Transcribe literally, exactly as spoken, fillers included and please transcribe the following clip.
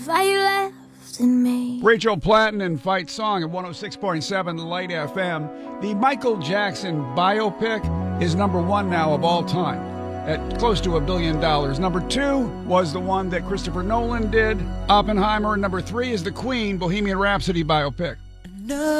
Why you left in me? Rachel Platten and Fight Song at one oh six point seven Light F M. The Michael Jackson biopic is number one now of all time at close to a billion dollars. Number two was the one that Christopher Nolan did, Oppenheimer. Number three is the Queen Bohemian Rhapsody biopic. No.